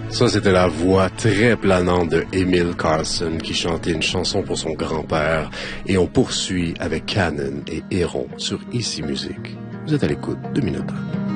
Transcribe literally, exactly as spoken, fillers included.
Ça, c'était la voix très planante de Emil Carlson qui chantait une chanson pour son grand-père. Et on poursuit avec Canon et Héron sur Ici Musique. Vous êtes à l'écoute de Minute.